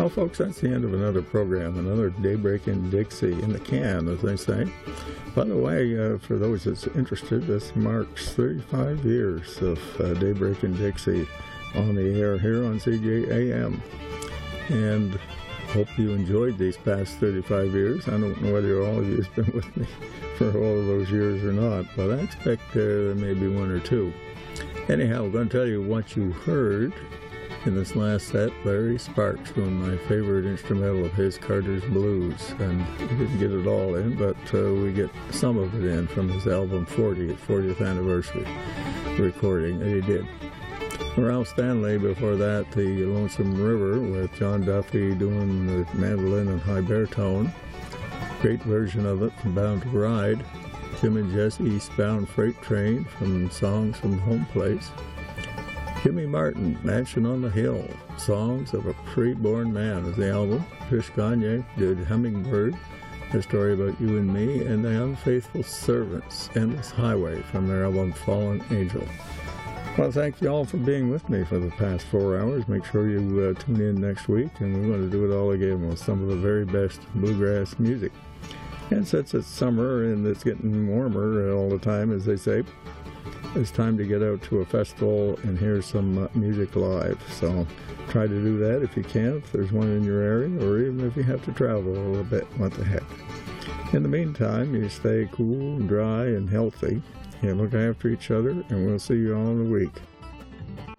Well, folks, that's the end of another program, another Daybreak in Dixie in the can, as they say. By the way, for those that's interested, this marks 35 years of Daybreak in Dixie on the air here on CJAM. And hope you enjoyed these past 35 years. I don't know whether all of you has been with me for all of those years or not, but I expect there may be one or two. Anyhow, I'm going to tell you what you heard in this last set. Larry Sparks doing my favorite instrumental of his, Carter's Blues, and we didn't get it all in, but we get some of it in from his album 40th anniversary recording that he did. Ralph Stanley, before that, the Lonesome River with John Duffy doing the mandolin and high baritone. Great version of it from Bound to Ride. Jim and Jesse, Eastbound Freight Train from Songs from Home Place. Jimmy Martin, Mansion on the Hill, Songs of a Preborn Man is the album. Chris Gagne did Hummingbird, A Story About You and Me, and The Unfaithful Servants, Endless Highway from their album Fallen Angel. Well, thank you all for being with me for the past 4 hours. Make sure you tune in next week, and we're going to do it all again with some of the very best bluegrass music. And since it's summer and it's getting warmer all the time, as they say, it's time to get out to a festival and hear some music live. So try to do that if you can, if there's one in your area, or even if you have to travel a little bit, what the heck. In the meantime, you stay cool, dry, and healthy, and look after each other, and we'll see you all in a week.